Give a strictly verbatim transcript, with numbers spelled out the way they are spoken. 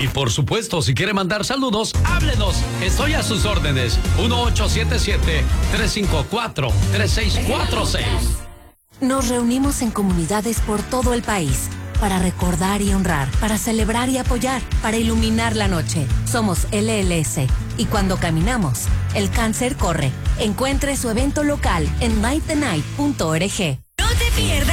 Y por supuesto, si quiere mandar saludos, háblenos. Estoy a sus órdenes. uno ocho siete siete, tres cinco cuatro, tres seis cuatro seis. Nos reunimos en comunidades por todo el país para recordar y honrar, para celebrar y apoyar, para iluminar la noche. Somos L L S y cuando caminamos, el cáncer corre. Encuentre su evento local en night the night punto org. No te pierdas